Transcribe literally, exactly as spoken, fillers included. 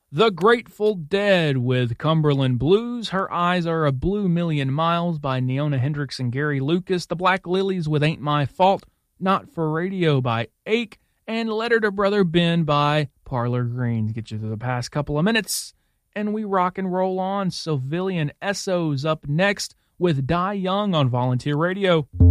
The Grateful Dead with Cumberland Blues. Her Eyes Are a Blue Million Miles by Neona Hendrix and Gary Lucas. The Black Lilies with Ain't My Fault. Not for Radio by Ache. And Letter to Brother Ben by Parlor Greens. Get you through the past couple of minutes. And we rock and roll on. Civilian Essos up next with Die Young on Volunteer Radio.